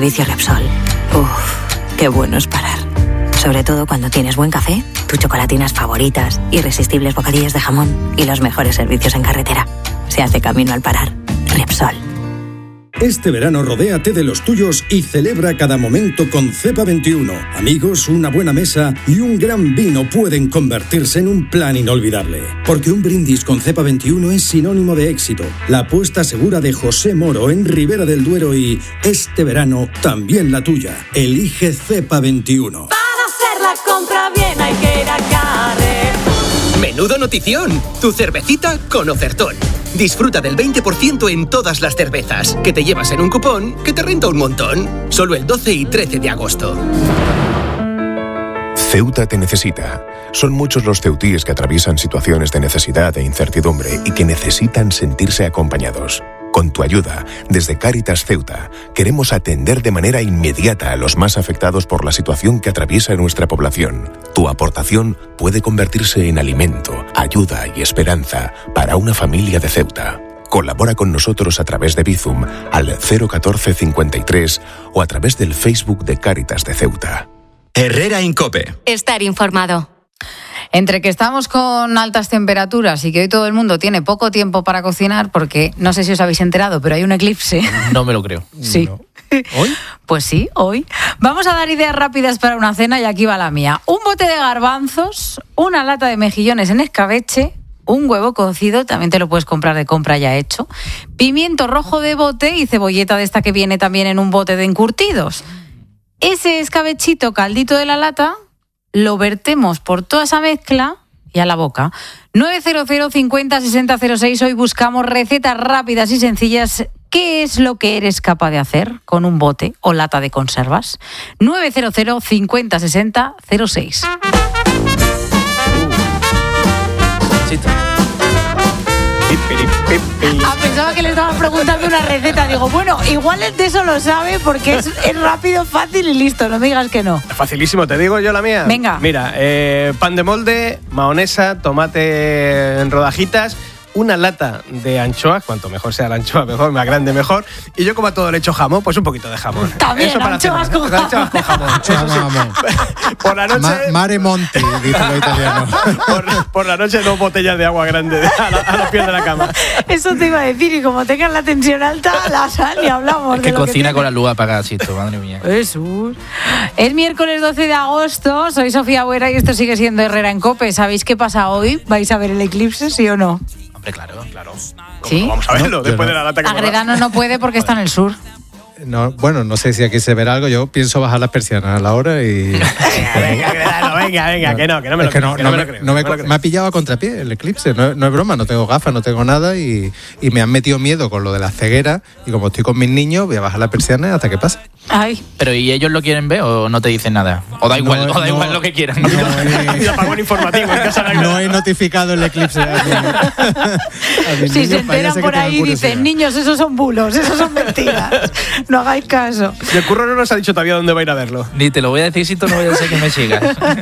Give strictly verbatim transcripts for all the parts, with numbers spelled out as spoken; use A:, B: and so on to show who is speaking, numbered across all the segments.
A: servicio Repsol. Uff, qué bueno es parar. Sobre todo cuando tienes buen café, tus chocolatinas favoritas, irresistibles bocadillos de jamón y los mejores servicios en carretera. Se hace camino al parar. Repsol.
B: Este verano rodéate de los tuyos y celebra cada momento con Cepa veintiuno. Amigos, una buena mesa y un gran vino pueden convertirse en un plan inolvidable. Porque un brindis con Cepa veintiuno es sinónimo de éxito. La apuesta segura de José Moro en Ribera del Duero y este verano también la tuya. Elige Cepa veintiuno.
C: Para hacer la compra bien hay que ir a Carrefour.
D: Menudo notición, tu cervecita con ofertón. Disfruta del veinte por ciento en todas las cervezas, que te llevas en un cupón que te renta un montón. Solo el doce y trece de agosto.
E: Ceuta te necesita. Son muchos los ceutíes que atraviesan situaciones de necesidad e incertidumbre y que necesitan sentirse acompañados. Con tu ayuda, desde Cáritas Ceuta, queremos atender de manera inmediata a los más afectados por la situación que atraviesa nuestra población. Tu aportación puede convertirse en alimento, ayuda y esperanza para una familia de Ceuta. Colabora con nosotros a través de Bizum al cero catorce cincuenta y tres o a través del Facebook de Cáritas de Ceuta.
F: Herrera Incope.
G: Estar informado.
H: Entre que estamos con altas temperaturas y que hoy todo el mundo tiene poco tiempo para cocinar, porque no sé si os habéis enterado, pero hay un eclipse.
I: No me lo creo.
H: Sí.
I: No. ¿Hoy?
H: Pues sí, hoy. Vamos a dar ideas rápidas para una cena y aquí va la mía. Un bote de garbanzos, una lata de mejillones en escabeche, un huevo cocido, también te lo puedes comprar de compra ya hecho, pimiento rojo de bote y cebolleta de esta que viene también en un bote de encurtidos. Ese escabechito, caldito de la lata, lo vertemos por toda esa mezcla y a la boca. nueve cero cero cincuenta sesenta cero seis. Hoy buscamos recetas rápidas y sencillas. ¿Qué es lo que eres capaz de hacer con un bote o lata de conservas? nueve cero cero cincuenta sesenta cero seis. Ah, pensaba que le estaban preguntando una receta. Digo, bueno, igual el de eso lo sabe porque es, es rápido, fácil y listo. No me digas que no.
J: Facilísimo, te digo yo la mía.
H: Venga.
J: Mira, eh, pan de molde, mahonesa, tomate en rodajitas, una lata de anchoas, cuanto mejor sea la anchoa, mejor, más grande mejor. Y yo como a todo le echo jamón, pues un poquito de jamón.
H: También,
J: eso para
H: anchoas
J: cenar.
H: con jamón.
J: Anchoas con jamón. Eso sí. Por la noche...
I: Ma- mare Monti, dicen los italianos.
J: Por, por la noche dos botellas de agua grande a, la, a los pies de la cama.
H: Eso te iba a decir, y como tengas la tensión alta, la sal y hablamos.
I: Es
H: de
I: que
H: lo
I: cocina
H: que
I: con la luz apagada, Sisto, madre mía.
H: Jesús. Es miércoles doce de agosto, soy Sofía Buera y esto sigue siendo Herrera en COPE. ¿Sabéis qué pasa hoy? ¿Vais a ver el eclipse, sí o no?
I: Hombre, claro, claro.
H: ¿Sí?
J: Vamos a verlo,
I: No,
J: después
I: no.
J: de la lata que
H: Agredano no puede porque está en el sur.
I: No, bueno, no sé si aquí se verá algo. Yo pienso bajar las persianas a la hora y...
J: Venga, venga, venga, venga, que no, que no me lo
I: Es que
J: creo.
I: no,
J: que
I: no
J: no me
I: me,
J: lo creo,
I: no me-
J: no me lo creo.
I: me ha pillado a contrapié el eclipse, no, no es broma, no tengo gafas, no tengo nada y, y me han metido miedo con lo de la ceguera y como estoy con mis niños voy a bajar las persianas hasta que pase.
H: Ay.
K: Pero ¿y ellos lo quieren ver o no te dicen nada? O da igual,
I: No,
K: o da
I: no,
K: igual lo que quieran.
I: no he-
J: Y apagón informativo en casa de la
I: No he notificado el eclipse a, mi- a mis
H: Si
I: niños,
H: se
I: vaya
H: enteran
I: ser que
H: por
I: tengan
H: ahí
I: curiosidad.
H: dicen, niños, esos son bulos, esos son mentiras. No hagáis caso.
J: Y el curro no nos ha dicho todavía dónde va a ir a verlo.
K: Ni te lo voy a decir si tú no voy a decir que me sigas.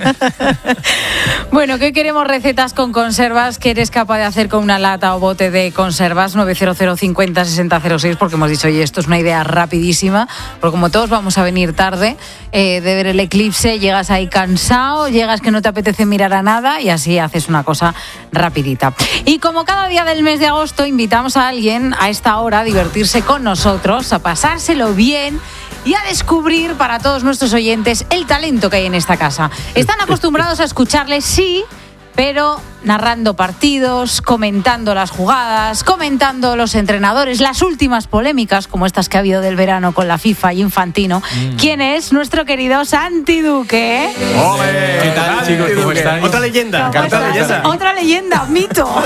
H: Bueno, ¿qué queremos? Recetas con conservas. ¿Qué eres capaz de hacer con una lata o bote de conservas? nueve cero cero cincuenta sesenta cero seis, porque hemos dicho, oye, esto es una idea rapidísima, porque como todos vamos a venir tarde eh, de ver el eclipse, llegas ahí cansado, llegas que no te apetece mirar a nada y así haces una cosa rapidita. Y como cada día del mes de agosto, invitamos a alguien a esta hora a divertirse con nosotros, a pasárselo bien y a descubrir para todos nuestros oyentes el talento que hay en esta casa. Están acostumbrados a escucharles, sí, pero narrando partidos, comentando las jugadas, comentando los entrenadores, las últimas polémicas como estas que ha habido del verano con la FIFA y Infantino. Mm. ¿Quién es? Nuestro querido Santi Duque.
J: ¡Hombre!
L: ¿Qué tal, chicos? ¿Cómo estáis?
J: Otra leyenda.
H: ¿Cómo
J: Otra
H: estás?
J: leyenda.
H: Otra leyenda, mito.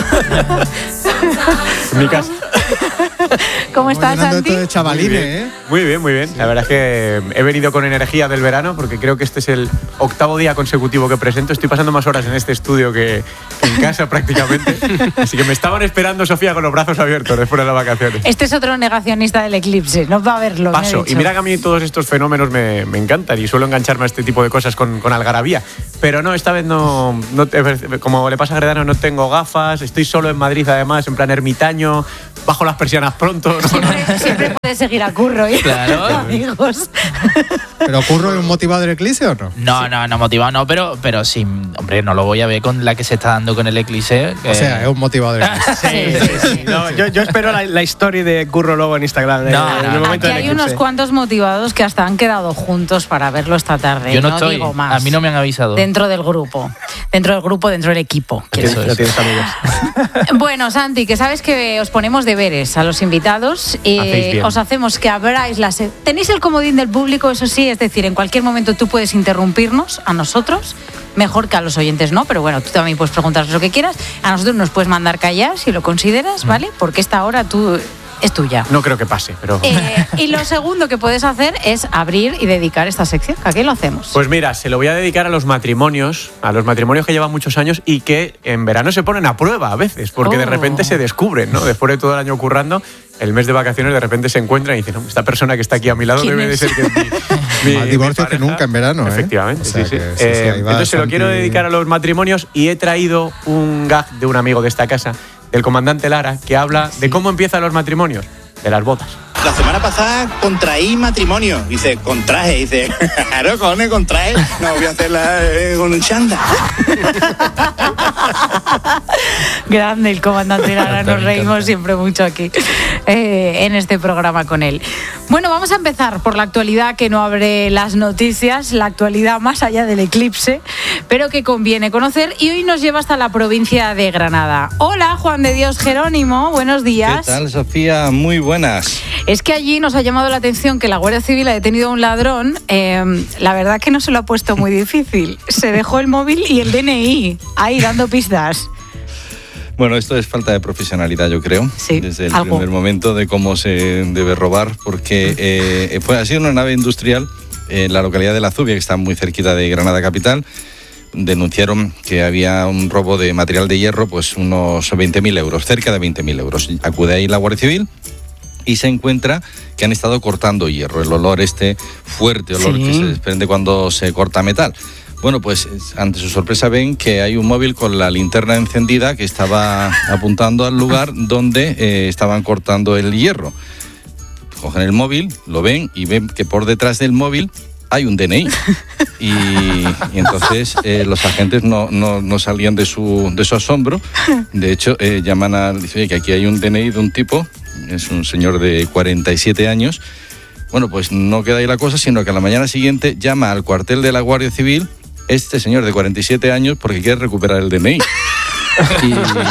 L: Mi casa.
H: ¿Cómo estás,
I: llenando
H: Santi?
I: esto de chavalines, ¿eh?
L: Muy bien, muy bien. La verdad es que he venido con energía del verano porque creo que este es el octavo día consecutivo que presento. Estoy pasando más horas en este estudio que en casa prácticamente. Así que me estaban esperando, Sofía, con los brazos abiertos después de las vacaciones.
H: Este es otro negacionista del eclipse, no va a verlo. me ha
L: Paso.
H: dicho.
L: Y mira que a mí todos estos fenómenos me, me encantan y suelo engancharme a este tipo de cosas con, con algarabía. Pero no, esta vez no, no te- como le pasa a Gredano, no tengo gafas, estoy solo en Madrid además, en plan ermitaño, bajo las persianas pronto. ¿no?
H: Siempre, siempre de seguir a Curro y
K: Claro.
H: amigos.
I: ¿Pero Curro es un motivado del Eclipse o no?
K: No, no, no motivado no, pero, pero sí, hombre, no lo voy a ver con la que se está dando con el Eclipse.
I: O sea, es un motivado del Eclipse.
J: Sí, sí, sí. No, yo, yo espero la, la story de Curro luego en Instagram.
K: No,
J: en,
K: no,
J: en el
K: no.
J: momento
H: Aquí
J: del
H: hay
J: eclipse.
H: unos cuantos motivados que hasta han quedado juntos para verlo esta tarde.
K: Yo no,
H: no
K: estoy,
H: digo más.
K: a mí no me han avisado.
H: Dentro del grupo. Dentro del grupo, dentro del equipo. quiero
K: Eso
J: No
K: es.
J: tienes amigos.
H: Bueno, Santi, que sabes que os ponemos deberes a los invitados y
J: Hacéis bien.
H: os hacemos que abráis las... Tenéis el comodín del público, eso sí, es decir, en cualquier momento tú puedes interrumpirnos a nosotros, mejor que a los oyentes no, pero bueno, tú también puedes preguntarnos lo que quieras, a nosotros nos puedes mandar callar si lo consideras, ¿vale? Porque esta hora tú... es tuya.
L: No creo que pase, pero...
H: Eh, y lo segundo que puedes hacer es abrir y dedicar esta sección. ¿A qué lo hacemos?
L: Pues mira, se lo voy a dedicar a los matrimonios, a los matrimonios que llevan muchos años y que en verano se ponen a prueba a veces, porque
H: Oh.
L: de repente se descubren, ¿no? Después de todo el año currando, el mes de vacaciones de repente se encuentran y dicen, no, esta persona que está aquí a mi lado
H: ¿Quién
L: debe
H: es?
L: de ser que es mi, mi-
I: Más
L: mi
I: divorcios que
L: pareja.
I: nunca en verano, ¿eh?
L: Efectivamente,
I: O sea
L: sí, sí.
I: que sí, sí,
L: Eh,
I: ahí va
L: entonces se lo
I: Santi.
L: quiero dedicar a los matrimonios y he traído un gag de un amigo de esta casa, del comandante Lara, que habla de cómo empiezan los matrimonios, de las bodas.
G: La semana pasada contraí matrimonio. Dice, contraje. Dice, claro, cojones, contraje. No voy a hacerla eh, con un chanda.
H: Grande el comandante Lara, nos reímos siempre mucho aquí eh, en este programa con él. Bueno, vamos a empezar por la actualidad que no abre las noticias, la actualidad más allá del eclipse, pero que conviene conocer y hoy nos lleva hasta la provincia de Granada. Hola, Juan de Dios Jerónimo, buenos días.
M: ¿Qué tal, Sofía? Muy buenas.
H: Es que allí nos ha llamado la atención que la Guardia Civil ha detenido a un ladrón. Eh, la verdad que no se lo ha puesto muy difícil. Se dejó el móvil y el D N I ahí dando pistas.
M: Bueno, esto es falta de profesionalidad, yo creo,
H: Sí,
M: desde el
H: algo.
M: primer momento de cómo se debe robar, porque eh, fue, ha sido una nave industrial en la localidad de La Zubia, que está muy cerquita de Granada capital. Denunciaron que había un robo de material de hierro, pues unos veinte mil euros, cerca de veinte mil euros. Acude ahí la Guardia Civil y se encuentra que han estado cortando hierro, el olor este fuerte, olor
H: Sí.
M: que se desprende cuando se corta metal. Bueno, pues ante su sorpresa ven que hay un móvil con la linterna encendida que estaba apuntando al lugar donde eh, estaban cortando el hierro. Cogen el móvil, lo ven y ven que por detrás del móvil hay un D N I. Y, y entonces eh, los agentes no, no, no salían de su, de su asombro. De hecho, eh, llaman a... Dicen, oye, que aquí hay un D N I de un tipo, es un señor de cuarenta y siete años. Bueno, pues no queda ahí la cosa, sino que a la mañana siguiente llama al cuartel de la Guardia Civil este señor de cuarenta y siete años porque quiere recuperar el D N I. Y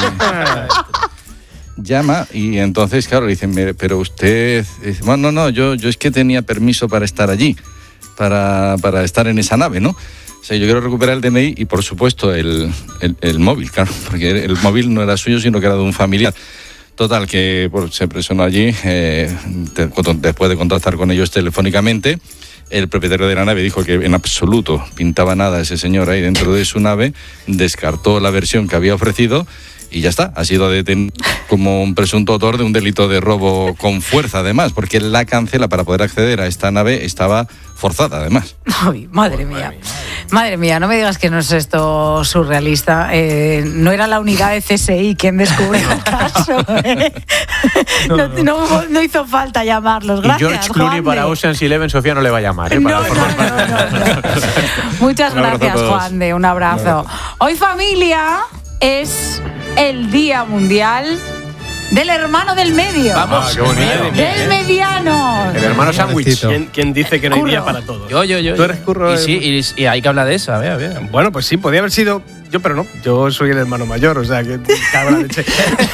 M: llama y entonces, claro, le dicen, "Mire, pero usted... Dice, bueno, no, no, yo, yo es que tenía permiso para estar allí, para, para estar en esa nave, ¿no? O sea, yo quiero recuperar el D N I y, por supuesto, el, el, el móvil, claro, porque el móvil no era suyo, sino que era de un familiar. Total, que pues, se presionó allí, eh, de- después de contactar con ellos telefónicamente. El propietario de la nave dijo que en absoluto pintaba nada ese señor ahí dentro de su nave, descartó la versión que había ofrecido y ya está. Ha sido detenido como un presunto autor de un delito de robo con fuerza, además, porque la cancela para poder acceder a esta nave estaba forzada, además.
H: Ay, madre mía. Madre mía, no me digas que no es esto surrealista. Eh, no era la unidad de C S I quien descubrió el caso. ¿eh? No, no- no hizo falta llamarlos. Gracias,
L: y George Clooney
H: Juan
L: para
H: de.
L: Ocean's Eleven, Sofía no le va a llamar. ¿eh? Para
H: No, no,
L: formar
H: no, no, no. Muchas
L: Un abrazo a
H: gracias,
L: todos.
H: Juan de. Un abrazo. Hoy, familia, es el Día Mundial del Hermano del Medio.
J: Vamos,
L: Ah, qué bonito.
J: madre mía,
H: Del
J: ¿eh?
H: mediano.
L: El hermano sándwich.
J: ¿Quién, quién dice que no hay
H: Curro.
J: día para todo?
K: Yo, yo, yo.
J: Tú eres Curro.
K: Y
J: eh,
K: sí, y, y hay que hablar de eso, a ver, a ver.
J: Bueno, pues sí, podía haber sido yo, pero no. Yo soy el hermano mayor, o sea que cabrón leche.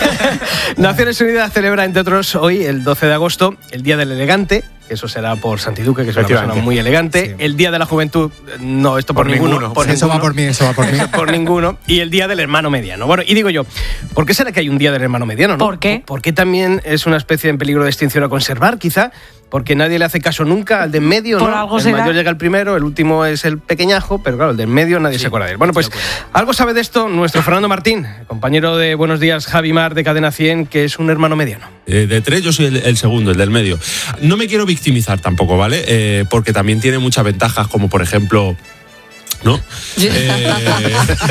J: Naciones Unidas celebra, entre otros, hoy, el doce de agosto, el Día del Elegante. Que eso será por Santi Duque, que es una persona
L: Efectivamente.
J: muy elegante.
I: Sí.
J: El Día de la Juventud, no, esto por,
L: Por
J: ninguno.
L: ninguno.
J: Por
I: Eso va
J: ninguno.
I: por mí, eso va por mí.
J: Por ninguno. Y el Día del Hermano Mediano. Bueno, y digo yo, ¿por qué será que hay un Día del Hermano Mediano? ¿no?
H: ¿Por qué?
J: Porque también es una especie en peligro de extinción a conservar, quizá, porque nadie le hace caso nunca al de en medio,
H: Por
J: ¿no?
H: algo
J: el
H: será.
J: mayor llega el primero, el último es el pequeñajo, pero claro, el de en medio nadie se acuerda de él. Bueno, pues algo sabe de esto nuestro Fernando Martín, compañero de Buenos Días Javi Mar de Cadena cien, que es un hermano mediano.
N: Eh, de tres yo soy el, el segundo, el del medio. No me quiero victimizar tampoco, ¿vale? Eh, porque también tiene muchas ventajas, como por ejemplo... ¿No? Eh,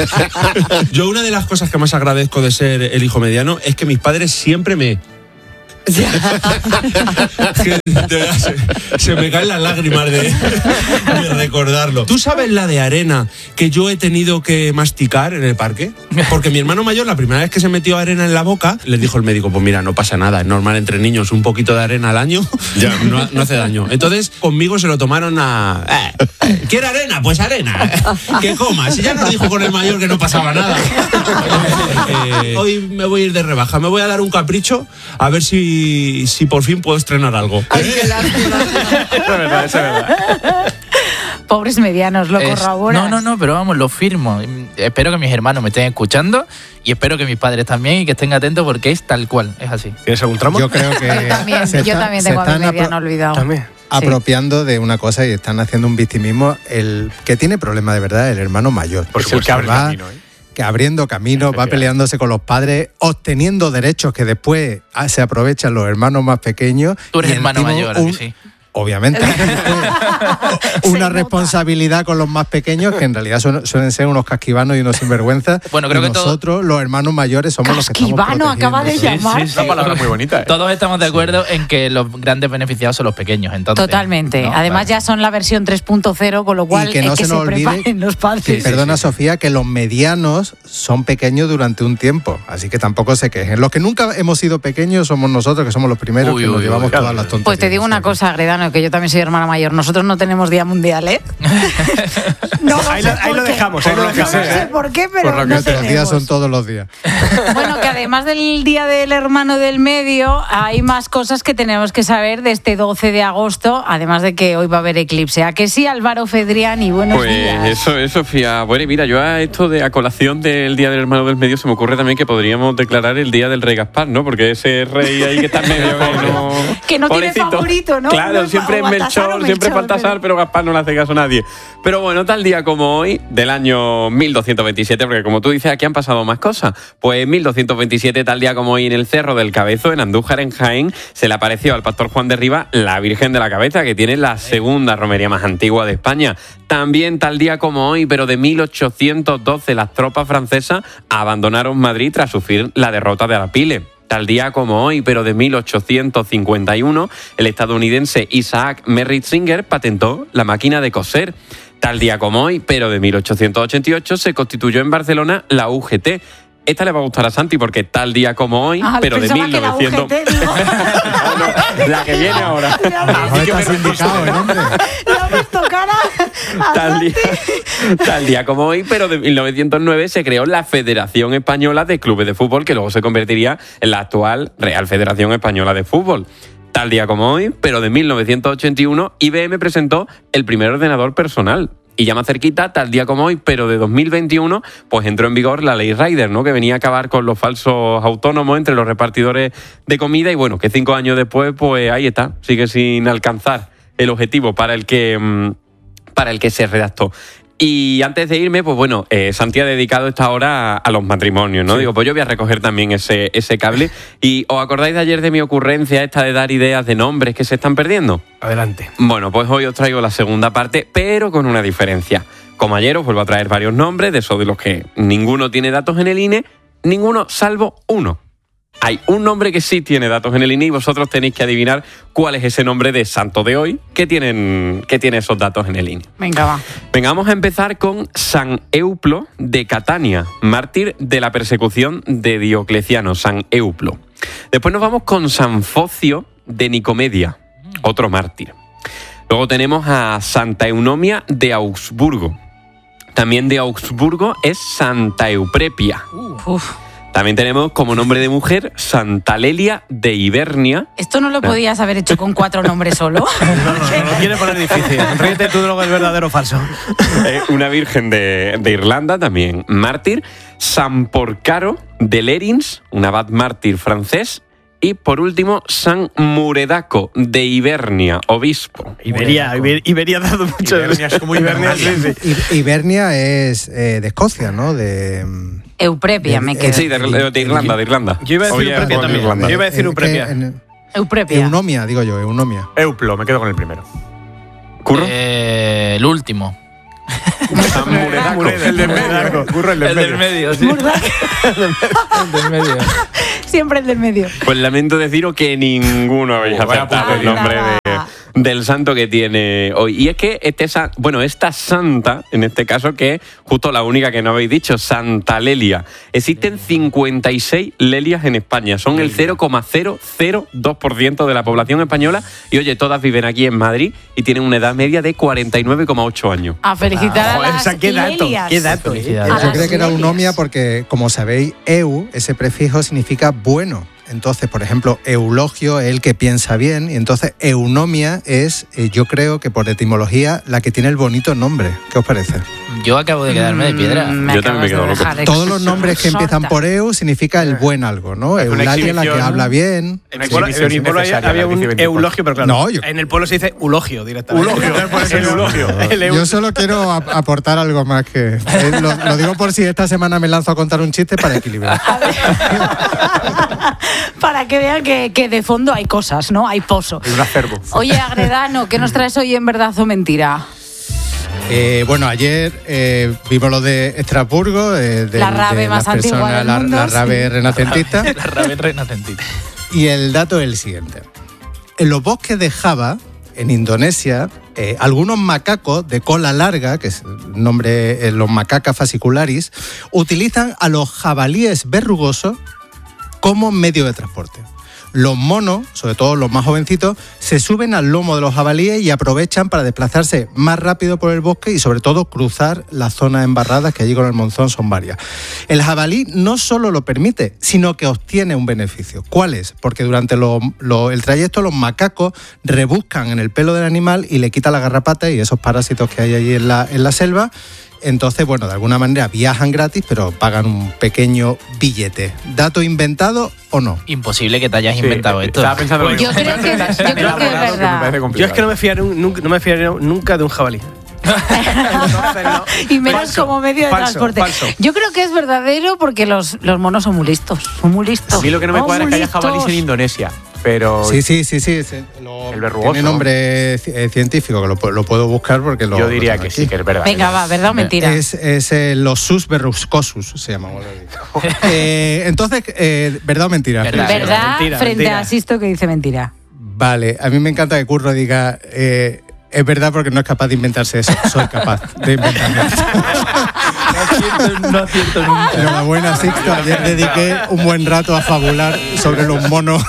N: yo una de las cosas que más agradezco de ser el hijo mediano es que mis padres siempre me... Que de verdad, se, se me caen las lágrimas de, de recordarlo. ¿Tú sabes la de arena que yo he tenido que masticar en el parque? Porque mi hermano mayor, la primera vez que se metió arena en la boca, le dijo el médico, pues mira, no pasa nada, es normal entre niños, un poquito de arena al año ya no, no hace daño. Entonces, conmigo se lo tomaron a... Eh, ¿quiere arena? Pues arena. Que coma. Si ya nos dijo con el mayor que no pasaba nada. Eh, hoy me voy a ir de rebaja, me voy a dar un capricho a ver si, si por fin puedo estrenar algo.
H: Ay, qué lástima.
L: Eso es verdad, eso es verdad.
H: Pobres medianos, lo
K: Es-
H: corroboran.
K: No, no, no, pero vamos, lo firmo. Espero que mis hermanos me estén escuchando y espero que mis padres también y que estén atentos porque es tal cual, es así.
J: ¿Tienes algún tramo?
I: Yo creo que
H: Yo también,
I: se
H: yo
I: está-
H: también
I: se
H: tengo a mi
I: están apro-
H: mediano olvidado.
J: También.
I: apropiando de una cosa y están haciendo un victimismo. El que tiene problema de verdad es el hermano mayor.
L: Por
I: Es el
L: supuesto, que abre
I: va,
L: camino, ¿eh?
I: que abriendo camino, va peleándose con los padres, obteniendo derechos que después ah, se aprovechan los hermanos más pequeños.
K: Tú eres
I: y
K: hermano
I: encima
K: mayor, ¿a
I: un-
K: que sí?
I: Obviamente. Una responsabilidad con los más pequeños que en realidad suelen, suelen ser unos casquivanos y unos sinvergüenzas.
K: Bueno, creo
I: y
K: que todo-
I: nosotros, los hermanos mayores, somos los que estamos
H: Casquivano acaba de
I: protegiendo.
H: llamar.
L: Una palabra muy bonita, ¿eh?
K: Todos estamos de acuerdo en que los grandes beneficiados son los pequeños, entonces.
H: Totalmente.
K: ¿no?
H: Además,
K: Vale.
H: ya son la versión tres punto cero, con lo cual
I: Y que no
H: es que
I: se
H: se,
I: nos olvide
H: preparen los padres.
I: Que, perdona, Sofía, que los medianos son pequeños durante un tiempo, así que tampoco se quejen. Los que nunca hemos sido pequeños somos nosotros, que somos los primeros
K: Uy,
I: que nos
K: uy,
I: llevamos
K: uy,
I: todas
K: claro.
I: las tonterías.
H: Pues te digo una cosa, Gredano, que yo también soy hermana mayor. Nosotros no tenemos día mundial, ¿eh? No, no
J: Ahí
H: sé
J: lo- ahí
H: por
J: lo
H: qué.
J: dejamos, ahí lo
H: No
J: dejamos,
H: sé
J: ¿eh?
H: por qué, pero
I: Por lo que
H: no
I: nuestros días
H: tenemos.
I: son todos los días.
H: Bueno, que además del Día del Hermano del Medio, hay más cosas que tenemos que saber de este doce de agosto, además de que hoy va a haber eclipse. ¿A que sí, Álvaro Fedriani? Buenos
O: Pues
H: días.
O: eso es, Sofía. Bueno, y mira, yo a esto de a colación del Día del Hermano del Medio se me ocurre también que podríamos declarar el Día del Rey Gaspar, ¿no? Porque ese rey ahí que está en medio que no...
H: Que no tiene
O: Pobrecito.
H: favorito, ¿no?
O: Claro,
H: No,
O: siempre es
H: o Baltasar
O: Melchor,
H: o
O: siempre es
H: Melchor,
O: Baltasar, pero Gaspar no le hace caso a nadie. Pero bueno, tal día como hoy, del año mil doscientos veintisiete, porque como tú dices, aquí han pasado más cosas. Pues en mil doscientos veintisiete, tal día como hoy, en el Cerro del Cabezo, en Andújar, en Jaén, se le apareció al pastor Juan de Rivas la Virgen de la Cabeza, que tiene la segunda romería más antigua de España. También tal día como hoy, pero de mil ochocientos doce, las tropas francesas abandonaron Madrid tras sufrir la derrota de Arapile. Tal día como hoy, pero de mil ochocientos cincuenta y uno, el estadounidense Isaac Merritt Singer patentó la máquina de coser. Tal día como hoy, pero de mil ochocientos ochenta y ocho, se constituyó en Barcelona la U G T. Esta le va a gustar a Santi porque tal día como hoy,
H: Ah,
O: pero de
H: pensaba
O: mil
H: que la
O: novecientos...
H: U G T, digo,
O: La que viene ahora.
I: Ahora está sindicado, ¿eh, hombre?
H: la has visto cara a
O: Tal día,
H: Santi.
O: tal día como hoy, pero de mil novecientos nueve se creó la Federación Española de Clubes de Fútbol, que luego se convertiría en la actual Real Federación Española de Fútbol. Tal día como hoy, pero de mil novecientos ochenta y uno, I B M presentó el primer ordenador personal. Y ya más cerquita, tal día como hoy, pero de dos mil veintiuno, pues entró en vigor la ley Rider, ¿no? Que venía a acabar con los falsos autónomos entre los repartidores de comida y bueno, que cinco años después, pues ahí está, sigue sin alcanzar el objetivo para el que, mmm, para el que se redactó. Y antes de irme, pues bueno, eh, Santi ha dedicado esta hora a, a los matrimonios, ¿no? Sí. Digo, pues yo voy a recoger también ese, ese cable. ¿Y os acordáis de ayer de mi ocurrencia esta de dar ideas de nombres que se están perdiendo?
J: Adelante.
O: Bueno, pues hoy os traigo la segunda parte, pero con una diferencia. Como ayer os vuelvo a traer varios nombres, de esos de los que ninguno tiene datos en el I N E, ninguno salvo uno. Hay un nombre que sí tiene datos en el I N E y vosotros tenéis que adivinar cuál es ese nombre de santo de hoy que, tienen, que tiene esos datos en el I N E.
H: Venga, va.
O: Venga, vamos a empezar con San Euplo de Catania, mártir de la persecución de Diocleciano, San Euplo. Después nos vamos con San Focio de Nicomedia, otro mártir. Luego tenemos a Santa Eunomia de Augsburgo. También de Augsburgo es Santa Euprepia.
H: Uf.
O: También tenemos como nombre de mujer Santa Lelia de Ibernia.
H: Esto no lo podías haber hecho con cuatro nombres solo.
J: No, no, no, no quiere poner difícil. Ríete tú de lo que es verdadero o falso.
O: Eh, una virgen de, de Irlanda, también mártir. San Porcaro de Lerins, un abad mártir francés. Y por último, San Muredaco de Ibernia, obispo.
J: Iberia, Iber, Iberia ha dado mucho.
L: Ibernia es como Ibernia,
J: sí, sí.
I: I- Ibernia es eh, de Escocia, ¿no? De,
H: Euprepia, me quedo.
O: Sí, de, de Irlanda, de Irlanda.
J: Yo iba a decir
O: Oye,
J: Euprepia
O: de
J: también.
O: Irlanda.
J: Yo iba a decir
I: eh,
J: Euprepia.
I: que en-
H: Euprepia.
I: Eunomia, digo yo, Eunomia.
L: Euplo, me quedo con el primero.
O: ¿Curro?
K: Eh, el último.
L: Murdaco, el del medio. Curro, el del
K: El del medio, sí. El del medio.
H: Siempre el del medio.
O: Pues lamento deciros que ninguno habéis
L: Oh, vaya
O: acertado el nombre de, del santo que tiene hoy. Y es que este sa- bueno, esta santa, en este caso, que es justo la única que no habéis dicho, Santa Lelia. Existen cincuenta y seis Lelias en España. Son el cero coma cero cero dos por ciento de la población española. Y oye, todas viven aquí en Madrid y tienen una edad media de cuarenta y nueve coma ocho años.
H: A felicitar a
J: Joder,
H: las
J: o sea, qué dato,
H: Lelias.
J: qué dato. ¿eh?
H: A
I: Yo
H: las
I: creo que era
H: Lelias.
I: eunomia porque, como sabéis, eu, ese prefijo significa bueno. Entonces, por ejemplo, eulogio es el que piensa bien, y entonces eunomia es, eh, yo creo que por etimología, la que tiene el bonito nombre. ¿Qué os parece?
K: Yo acabo de quedarme de piedra.
H: Mm, me
O: Yo también me
H: acabas
O: quedo
H: de
O: loco.
H: dejar
I: Todos los nombres que empiezan
H: exhorta.
I: por eu significa el buen algo, ¿no?
L: Es una
I: Eulalia, la que
L: exhibición.
I: habla bien.
J: En el pueblo, en mi pueblo había, había un eulogio, pero claro,
I: No, yo-
J: en el pueblo se dice eulogio directamente.
L: Eulogio,
J: Por eso
L: el eulogio.
J: El eu-
I: Yo solo quiero ap- aportar algo más que... eh, lo, lo digo por si esta semana me lanzo a contar un chiste para equilibrar.
H: Para que vean que, que de fondo hay cosas, ¿no? Hay pozo.
L: Es un acervo.
H: Oye, Agredano, ¿qué nos traes hoy en verdad o mentira?
I: Eh, bueno, ayer eh, vimos lo de Estrasburgo, eh, de,
H: La rave
I: de
H: más
I: las
H: antigua
I: personas,
H: del
I: la,
H: mundo,
I: la rave
H: sí.
I: renacentista.
K: La rave renacentista.
I: Y el dato es el siguiente. En los bosques de Java, en Indonesia, eh, algunos macacos de cola larga, que es el nombre, eh, los macacas fascicularis, utilizan a los jabalíes verrugosos como medio de transporte. Los monos, sobre todo los más jovencitos, se suben al lomo de los jabalíes y aprovechan para desplazarse más rápido por el bosque y sobre todo cruzar las zonas embarradas, que allí con el monzón son varias. El jabalí no solo lo permite, sino que obtiene un beneficio. ¿Cuál es? Porque durante lo- lo- el trayecto los macacos rebuscan en el pelo del animal y le quitan la garrapata y esos parásitos que hay allí en la, en la selva. Entonces, bueno, de alguna manera viajan gratis, pero pagan un pequeño billete. ¿Dato inventado o no?
K: Imposible que te hayas
L: Sí,
K: inventado esto.
L: Estaba pensando lo
H: Yo
L: mismo.
H: creo que- yo
L: Tan
H: creo que es
L: elaborado me
H: verdad.
L: parece
J: Yo
L: complicado.
J: es que no me fiaré un- nunca, no me fiaré nunca de un jabalí. Entonces, no.
H: Y menos
J: Falso,
H: como medio de
J: falso,
H: transporte.
J: falso.
H: Yo creo que es verdadero porque los, los monos son muy listos. Son muy listos.
L: A mí lo que no me
H: Son
L: cuadra es
H: muy
L: que haya
H: listos.
L: jabalís en Indonesia. Pero
I: Sí, sí, sí, sí. sí. Lo-
L: El verrugoso,
I: Tiene nombre ci- eh, científico, que lo, pu- lo puedo buscar porque lo
L: yo diría
I: lo
L: que
I: tengo
L: sí,
I: aquí.
L: que es verdad.
H: Venga, va, ¿verdad o mentira?
I: Es, es eh, los sus verrucosus, se llama. como lo digo. Eh, entonces, eh, ¿verdad o mentira?
K: Verdad.
H: ¿Verdad?
J: mentira,
H: frente
J: mentira.
H: a Sisto que dice mentira.
I: Vale, a mí me encanta que Curro diga, eh, es verdad porque no es capaz de inventarse eso, soy capaz de inventarme eso.
K: No acierto nunca.
I: Enhorabuena, Sixto, ayer dediqué un buen rato a fabular sobre los monos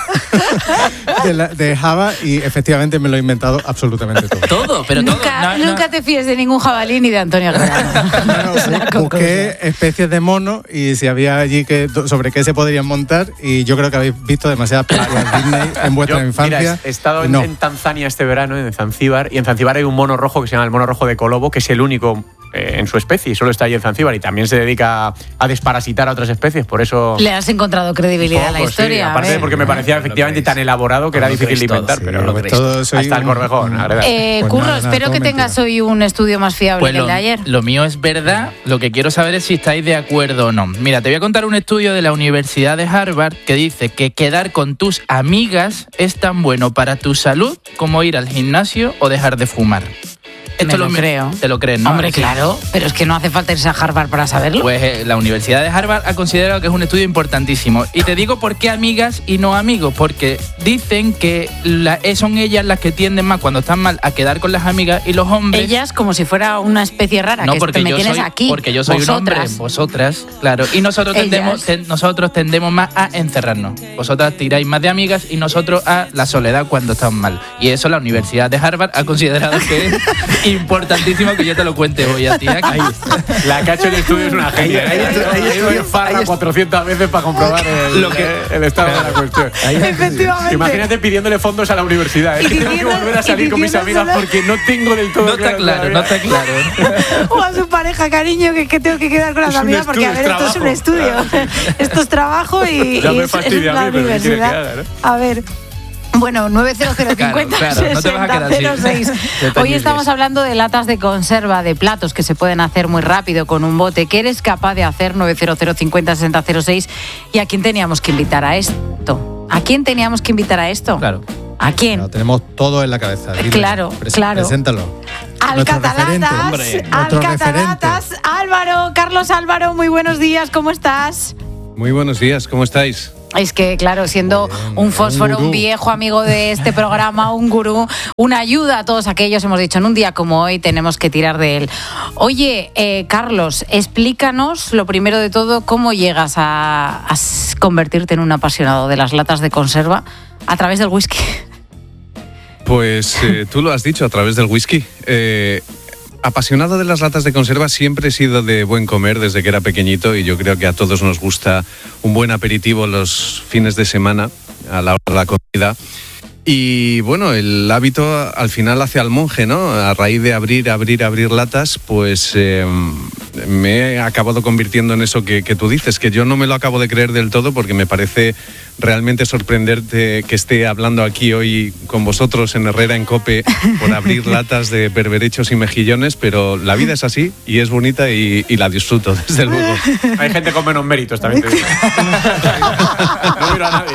I: de, la- de Java y efectivamente me lo he inventado absolutamente todo.
K: Todo, pero todo.
H: Nunca,
K: No, no.
H: nunca te fíes de ningún jabalí ni de Antonio Guerrero.
I: Bueno, bu- busqué especies de monos y si había allí que sobre qué se podrían montar y yo creo que habéis visto demasiadas películas Disney en vuestra
L: Yo,
I: infancia.
L: mira, he estado en,
I: No.
L: en Tanzania este verano, en Zanzíbar, y en Zanzíbar hay un mono rojo que se llama el mono rojo de Colombo, que es el único eh, en su especie y solo está allí en Zanzíbar, y también se dedica a desparasitar a otras especies, por eso...
H: Le has encontrado credibilidad a la
L: Poco, sí,
H: historia. a
L: aparte
H: ver.
L: de porque me parecía efectivamente tan elaborado que era
J: lo
L: difícil de
J: creéis todo,
L: inventar,
I: sí,
L: pero
I: lo
L: lo
I: creéis
L: creéis.
I: todo, soy
L: Ahí está el
I: un-
L: corvejón, la verdad.
H: Eh,
I: Pues
H: Curro,
I: nada, nada,
H: espero
I: todo
H: que
I: mentira.
H: tengas hoy un estudio más fiable
K: Pues
H: que el
K: lo,
H: de ayer.
K: lo mío es verdad, lo que quiero saber es si estáis de acuerdo o no. Mira, te voy a contar un estudio de la Universidad de Harvard que dice que quedar con tus amigas es tan bueno para tu salud como ir al gimnasio o dejar de fumar.
H: Me lo creo.
K: Te lo crees, ¿no?
H: Hombre,
K: Sí.
H: claro, pero es que no hace falta irse a Harvard para saberlo.
K: Pues eh, la Universidad de Harvard ha considerado que es un estudio importantísimo. Y te digo por qué amigas y no amigos, porque dicen que la- eh, son ellas las que tienden más cuando están mal a quedar con las amigas y los hombres...
H: Ellas como si fuera una especie rara,
K: No,
H: que
K: porque
H: me
K: yo
H: tienes
K: soy,
H: aquí.
K: porque yo soy un hombre,
H: vosotras.
K: vosotras, claro. Y nosotros
H: Ellas.
K: tendemos, ten- nosotros tendemos más a encerrarnos. Vosotras tiráis más de amigas y nosotros a la soledad cuando estamos mal. Y eso la Universidad de Harvard ha considerado que es importantísimo que yo te lo cuente hoy a ti. Aquí.
L: La que ha hecho el estudio es una genia.
J: ahí- ahí- ahí-
L: He ido
J: ahí-
L: en farra
J: ahí-
L: cuatrocientas veces para comprobar el,
K: Lo que-
L: el estado de la cuestión.
H: Efectivamente.
L: Imagínate pidiéndole fondos a la universidad. Es
H: Y
L: que tengo que
H: diciendo-
L: volver a
H: y
L: salir con mis amigas
H: diciéndoselo-
L: porque no tengo del todo
K: No está claro, no está claro.
H: O a su pareja, cariño, que, que tengo que quedar con las
L: Es un
H: amigas porque, a
L: estudio,
H: ver,
L: es
H: esto es un estudio. Esto es trabajo y,
L: Ya
H: y
L: me
H: es,
L: fastidia
H: es
L: a
H: la
L: mí, pero ¿qué quiere que
H: universidad.
L: haga, no?
H: A ver. Bueno, nueve cero cero cincuenta
K: Claro, claro, no te vas a quedar
H: sesenta cero seis.
K: así.
H: Hoy
K: Detalles.
H: estamos hablando de latas de conserva, de platos que se pueden hacer muy rápido con un bote. ¿Qué eres capaz de hacer? nueve cero cero cincuenta sesenta cero seis. ¿Y a quién teníamos que invitar a esto? ¿A quién teníamos que invitar a esto?
K: Claro.
H: ¿A quién?
I: Lo tenemos todo en la cabeza. Dile,
H: Claro,
I: pres-
H: claro.
I: Preséntalo.
H: Alcatalatas, Alcatalatas, Álvaro, Carlos Álvaro, muy buenos días, ¿cómo estás?
P: Muy buenos días, ¿cómo estáis?
H: Es que, claro, siendo un fósforo, un, un viejo amigo de este programa, un gurú, una ayuda a todos aquellos, hemos dicho, en un día como hoy tenemos que tirar de él. Oye, eh, Carlos, explícanos, lo primero de todo, cómo llegas a, a convertirte en un apasionado de las latas de conserva a través del whisky.
P: Pues eh, tú lo has dicho, a través del whisky. Eh, apasionado de las latas de conserva, siempre he sido de buen comer desde que era pequeñito y yo creo que a todos nos gusta un buen aperitivo los fines de semana a la hora de la comida. Y bueno, el hábito al final hace al monje, ¿no? A raíz de abrir, abrir, abrir latas, pues eh, me he acabado convirtiendo en eso que, que tú dices, que yo no me lo acabo de creer del todo porque me parece realmente sorprendente que esté hablando aquí hoy con vosotros en Herrera en COPE por abrir latas de berberechos y mejillones, pero la vida es así y es bonita y, y la disfruto, desde luego.
L: Hay gente con menos méritos también, te digo. No miro a nadie.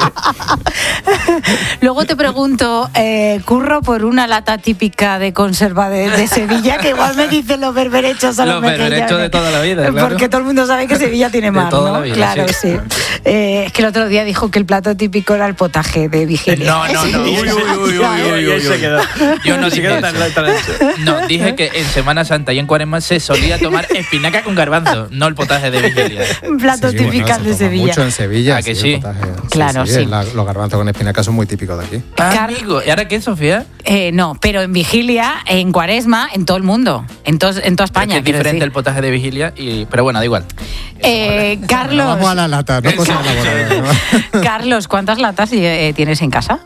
H: Luego te pregunto, eh, curro por una lata típica de conserva de, de Sevilla, que igual me dicen los berberechos a los,
K: los berberechos de toda la vida, claro.
H: Porque todo el mundo sabe que Sevilla tiene mar, ¿no?
K: Vida,
H: claro, sí. sí. Eh, es que el otro día dijo que el plato típico era el potaje de vigilia.
K: No, no, no. Uy, uy, uy, uy, uy, uy. Se quedó. Yo no dije eso. No, dije que en Semana Santa y en Cuaresma se solía tomar espinaca con garbanzo, no el potaje de vigilia.
H: Platos sí, típicos bueno, de Sevilla.
I: Mucho en Sevilla.
K: ¿A que sí?
I: Potaje,
H: claro,
I: sí.
H: sí.
I: sí. La, los garbanzos con espinaca son muy típicos de aquí.
K: Ah, amigo. ¿Y ahora qué, Sofía?
H: Eh, no, pero en vigilia, en Cuaresma, en todo el mundo, en, to en toda España.
K: Es que es diferente el potaje de vigilia, y, pero bueno, da igual.
H: Eh, Carlos.
I: No, vamos a la lata, no cosas laborales, ¿no?
H: Carlos, ¿cuántas latas eh, tienes en casa?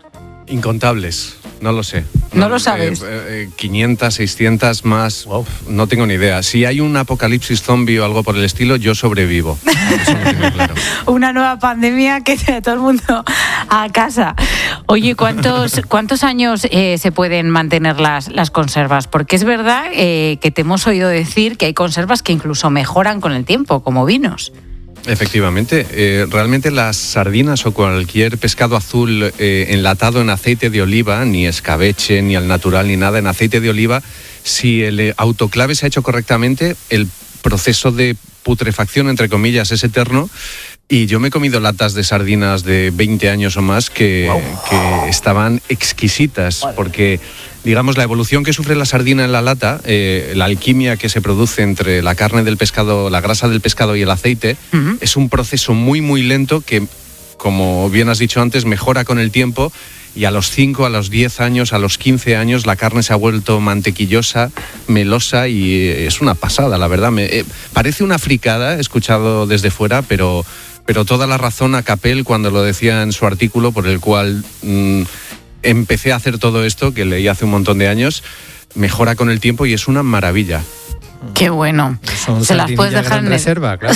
P: Incontables, no lo sé.
H: No, no lo sabes.
P: Eh, eh, quinientas, seiscientas más, wow, no tengo ni idea. Si hay un apocalipsis zombie o algo por el estilo, yo sobrevivo. Eso lo tengo claro.
H: Una nueva pandemia que te todo el mundo a casa. Oye, ¿cuántos, cuántos años eh, se pueden mantener las, las conservas? Porque es verdad eh, que te hemos oído decir que hay conservas que incluso mejoran con el tiempo, como vinos.
P: Efectivamente, eh, realmente las sardinas o cualquier pescado azul eh, enlatado en aceite de oliva, ni escabeche, ni al natural, ni nada, en aceite de oliva, si el autoclave se ha hecho correctamente, el proceso de putrefacción, entre comillas, es eterno. Y yo me he comido latas de sardinas de veinte años o más que, wow, que estaban exquisitas, vale, porque, digamos, la evolución que sufre la sardina en la lata, eh, la alquimia que se produce entre la carne del pescado, la grasa del pescado y el aceite, uh-huh, es un proceso muy, muy lento que, como bien has dicho antes, mejora con el tiempo. Y a los cinco, a los diez años, a los quince años, la carne se ha vuelto mantequillosa, melosa y es una pasada, la verdad. Me, eh, parece una fricada, he escuchado desde fuera, pero, pero toda la razón a Capel cuando lo decía en su artículo, por el cual mmm, empecé a hacer todo esto, que leí hace un montón de años, mejora con el tiempo y es una maravilla.
H: Qué bueno.
I: Son
H: se las puedes dejar en
I: reserva, claro.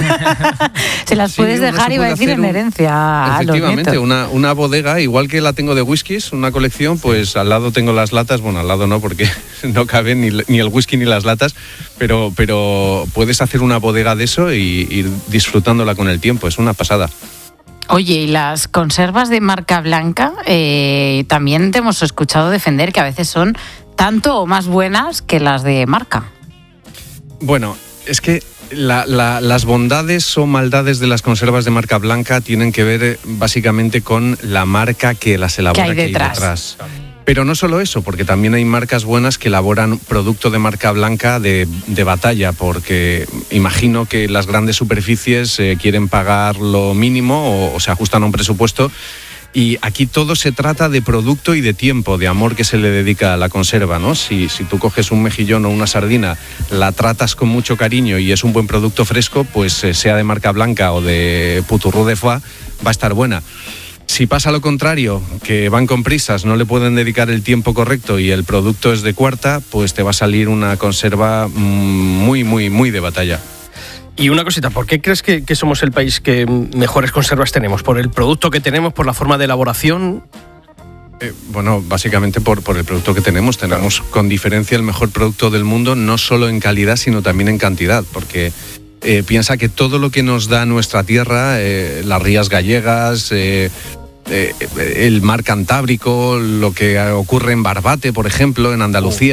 H: Se las puedes sí, dejar, iba a decir, en herencia.
P: Efectivamente, una, una bodega, igual que la tengo de whiskies, una colección, pues al lado tengo las latas, bueno, al lado no, porque no caben ni, ni el whisky ni las latas, pero, pero puedes hacer una bodega de eso y ir disfrutándola con el tiempo, es una pasada.
H: Oye, y las conservas de marca blanca, eh, también te hemos escuchado defender que a veces son tanto o más buenas que las de marca.
P: Bueno, es que la, la, las bondades o maldades de las conservas de marca blanca tienen que ver básicamente con la marca que las elabora,
H: que hay detrás.
P: Que hay detrás. Pero no solo eso, porque también hay marcas buenas que elaboran producto de marca blanca de, de batalla, porque imagino que las grandes superficies eh, quieren pagar lo mínimo o, o se ajustan a un presupuesto. Y aquí todo se trata de producto y de tiempo, de amor que se le dedica a la conserva, ¿no? Si, si tú coges un mejillón o una sardina, la tratas con mucho cariño y es un buen producto fresco, pues eh, sea de marca blanca o de puturrú de foie, va a estar buena. Si pasa lo contrario, que van con prisas, no le pueden dedicar el tiempo correcto y el producto es de cuarta, pues te va a salir una conserva muy, muy, muy de batalla.
J: Y una cosita, ¿por qué crees que, que somos el país que mejores conservas tenemos? ¿Por el producto que tenemos, por la forma de elaboración?
P: Eh, bueno, básicamente por, por el producto que tenemos. Tenemos claro, con diferencia el mejor producto del mundo, no solo en calidad, sino también en cantidad, porque eh, piensa que todo lo que nos da nuestra tierra, eh, las rías gallegas, eh, eh, el mar Cantábrico, lo que ocurre en Barbate, por ejemplo, en Andalucía,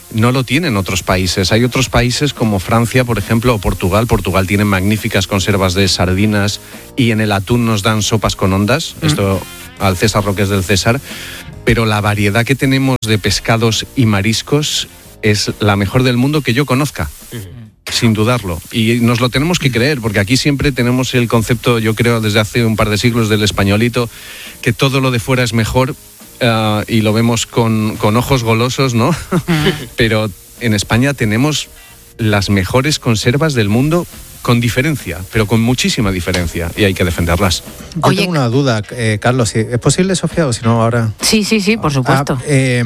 P: no lo tienen otros países. Hay otros países como Francia, por ejemplo, o Portugal. Portugal tiene magníficas conservas de sardinas y en el atún nos dan sopas con ondas. Mm. Esto al César lo que es del César. Pero la variedad que tenemos de pescados y mariscos es la mejor del mundo que yo conozca. Mm. Sin dudarlo. Y nos lo tenemos que creer, porque aquí siempre tenemos el concepto, yo creo, desde hace un par de siglos del españolito, que todo lo de fuera es mejor, uh, y lo vemos con, con ojos golosos, ¿no? Pero en España tenemos las mejores conservas del mundo con diferencia, pero con muchísima diferencia, y hay que defenderlas.
I: Yo Oye, tengo una duda, eh, Carlos, ¿es posible, Sofía, o si no ahora?
H: Sí, sí, sí, por supuesto.
I: Ah, eh,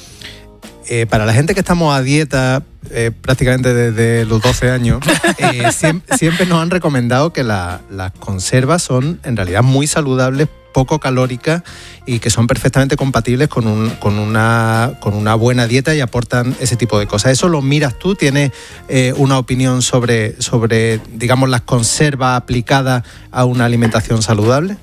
I: Eh, para la gente que estamos a dieta eh, prácticamente desde los doce años, eh, siempre, siempre nos han recomendado que la, las conservas son en realidad muy saludables, poco calóricas y que son perfectamente compatibles con, un, con, una, con una buena dieta y aportan ese tipo de cosas. ¿Eso lo miras tú? ¿Tienes eh, una opinión sobre, sobre, digamos, las conservas aplicadas a una alimentación saludable?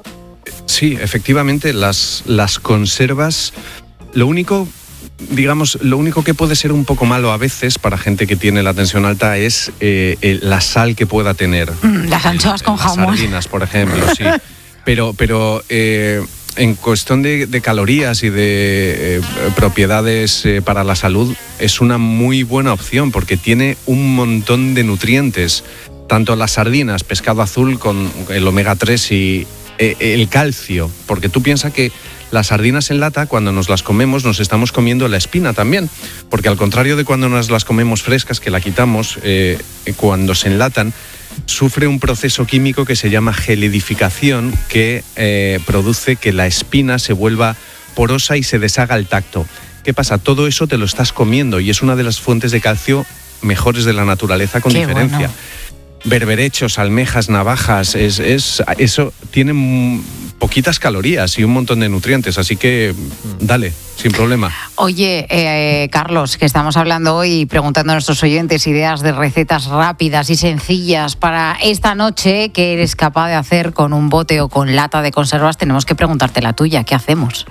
P: Sí, efectivamente, las, las conservas, lo único... Digamos, lo único que puede ser un poco malo a veces para gente que tiene la tensión alta es eh, eh, la sal que pueda tener.
H: Mm, las anchoas con
P: las
H: jamón.
P: Sardinas, por ejemplo, sí. Pero, pero eh, en cuestión de, de calorías y de eh, propiedades eh, para la salud, es una muy buena opción porque tiene un montón de nutrientes. Tanto las sardinas, pescado azul con el omega tres y eh, el calcio. Porque tú piensas que las sardinas en lata, cuando nos las comemos, nos estamos comiendo la espina también, porque al contrario de cuando nos las comemos frescas, que la quitamos, eh, cuando se enlatan, sufre un proceso químico que se llama gelidificación, que eh, produce que la espina se vuelva porosa y se deshaga al tacto. ¿Qué pasa? Todo eso te lo estás comiendo y es una de las fuentes de calcio mejores de la naturaleza con Qué diferencia. Bueno. Berberechos, almejas, navajas, es, es, eso tiene poquitas calorías y un montón de nutrientes, así que dale, sin problema.
H: Oye, eh, Carlos, que estamos hablando hoy, preguntando a nuestros oyentes ideas de recetas rápidas y sencillas para esta noche, ¿qué eres capaz de hacer con un bote o con lata de conservas? Tenemos que preguntarte la tuya, ¿qué hacemos?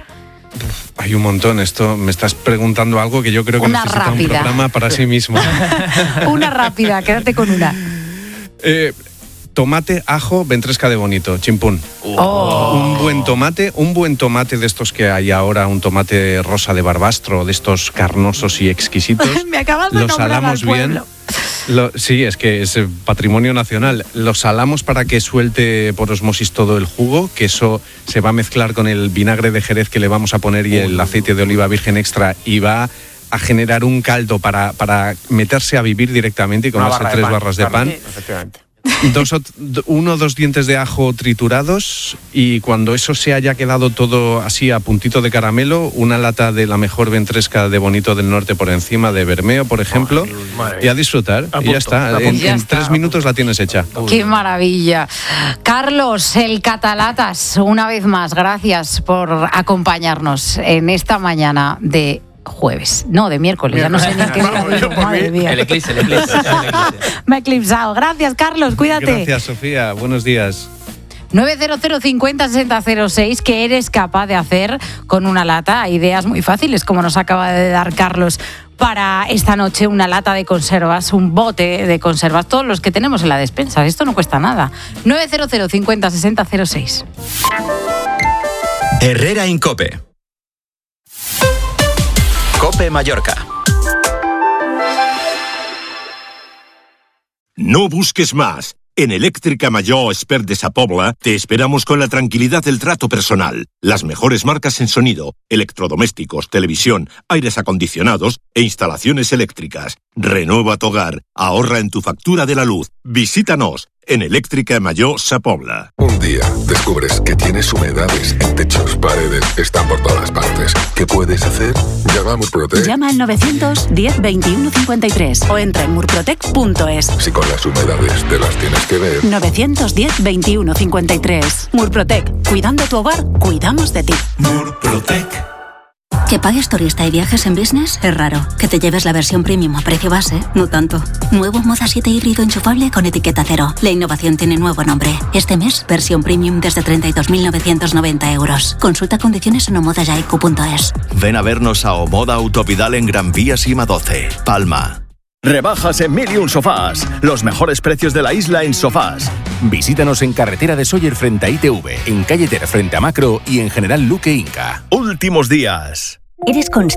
P: Hay un montón, esto me estás preguntando algo que yo creo que
H: una
P: necesita
H: rápida.
P: un programa para sí mismo.
H: Una rápida, quédate con una.
P: Eh, tomate, ajo, ventresca de bonito, chimpún.
H: Oh.
P: Un buen tomate, un buen tomate de estos que hay ahora, un tomate rosa de barbastro, de estos carnosos y exquisitos.
H: Me acabas de
P: Los
H: nombrar
P: salamos
H: al pueblo.
P: bien. Lo, sí, es que es patrimonio nacional. Lo salamos para que suelte por osmosis todo el jugo, que eso se va a mezclar con el vinagre de Jerez que le vamos a poner y el aceite de oliva virgen extra y va a generar un caldo para, para meterse a vivir directamente y comerse tres pan, barras de pan.
O: Efectivamente.
P: Dos, uno o dos dientes de ajo triturados y cuando eso se haya quedado todo así a puntito de caramelo, una lata de la mejor ventresca de Bonito del Norte por encima de Bermeo, por ejemplo, Ay, y a disfrutar. A y punto, ya está, en, ya en está. tres minutos la tienes hecha.
H: ¡Qué maravilla! Carlos, el Catalatas, una vez más, gracias por acompañarnos en esta mañana de jueves, no, de miércoles, ya no sé ni qué día. Madre mía.
K: El eclipse, el eclipse. El eclipse.
H: Me he eclipsado. Gracias, Carlos, cuídate.
P: Gracias, Sofía, buenos días.
H: nueve cero cero cincuenta sesenta cero seis, ¿qué eres capaz de hacer con una lata? Ideas muy fáciles, como nos acaba de dar Carlos, para esta noche, una lata de conservas, un bote de conservas, todos los que tenemos en la despensa. Esto no cuesta nada. nueve cero cero cincuenta sesenta cero seis.
F: Herrera Incope. Cope Mallorca.
Q: No busques más. En Eléctrica Major Expert de Sa Pobla te esperamos con la tranquilidad del trato personal, las mejores marcas en sonido, electrodomésticos, televisión, aires acondicionados e instalaciones eléctricas. Renueva tu hogar, ahorra en tu factura de la luz. Visítanos en Eléctrica Major Sa Pobla.
R: Un día descubres que tienes humedades en techos, paredes, están por todas partes. ¿Qué puedes hacer? Llama a Murprotec.
S: Llama al novecientos diez veintiuno cincuenta y tres o entra en murprotec punto es.
R: Si con las humedades te las tienes que ver.
S: novecientos diez veintiuno cincuenta y tres. Murprotec. Cuidando tu hogar, cuidamos de ti.
Q: Murprotec.
T: Que pagues turista y viajes en business es raro. Que te lleves la versión premium a precio base, no tanto. Nuevo Moda siete híbrido enchufable con etiqueta cero. La innovación tiene nuevo nombre. Este mes, versión premium desde treinta y dos mil novecientos noventa euros. Consulta condiciones en omodajaiku punto es.
U: Ven a vernos a Omoda Autopidal en Gran Vía Sima doce, Palma.
V: Rebajas en Mil y Un Sofás. Los mejores precios de la isla en sofás. Visítanos en Carretera de Sóller frente a I T V, en Calle Ter frente a Macro y en General Luque Inca. Últimos días.
W: ¿Eres consciente